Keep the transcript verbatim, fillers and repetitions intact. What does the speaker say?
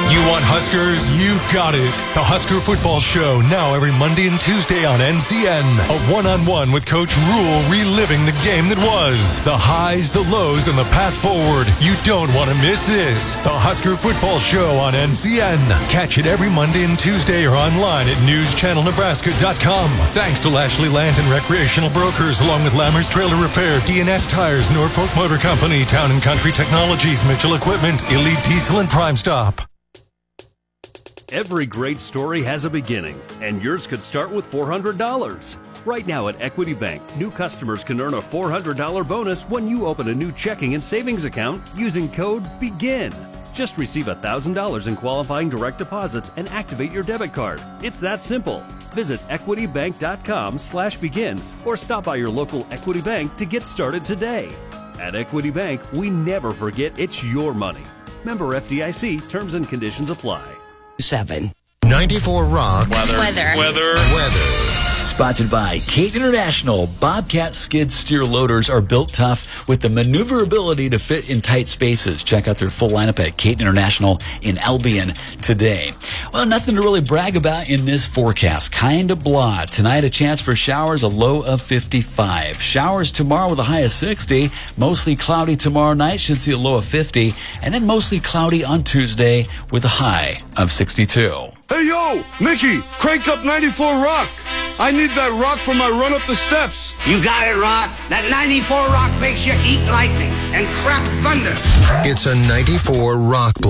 You want Huskers? You got it. The Husker Football Show, now every Monday and Tuesday on N C N. A one-on-one with Coach Rule, reliving the game that was. The highs, the lows, and the path forward. You don't want to miss this. The Husker Football Show on N C N. Catch it every Monday and Tuesday or online at news channel nebraska dot com. Thanks to Lashley Land and Recreational Brokers, along with Lammers Trailer Repair, D and S Tires, Norfolk Motor Company, Town and Country Technologies, Mitchell Equipment, Elite Diesel, and Prime Stop. Every great story has a beginning, and yours could start with four hundred dollars. Right now at Equity Bank, new customers can earn a four hundred dollars bonus when you open a new checking and savings account using code BEGIN. Just receive one thousand dollars in qualifying direct deposits and activate your debit card. It's that simple. Visit equitybank.com slash begin or stop by your local Equity Bank to get started today. At Equity Bank, we never forget it's your money. Member F D I C, terms and conditions apply. Seven. ninety-four Rock. Weather. Weather. Weather. Weather. Sponsored by Cate International. Bobcat skid steer loaders are built tough with the maneuverability to fit in tight spaces. Check out their full lineup at Cate International in Albion today. Well, nothing to really brag about in this forecast. Kind of blah. Tonight, a chance for showers, a low of fifty-five. Showers tomorrow with a high of sixty. Mostly cloudy tomorrow night. Should see a low of fifty. And then mostly cloudy on Tuesday with a high of sixty-two. Hey, yo, Mickey, crank up ninety-four Rock. I need that rock for my run up the steps. You got it, Rock. That ninety-four Rock makes you eat lightning and crap thunder. It's a ninety-four Rock.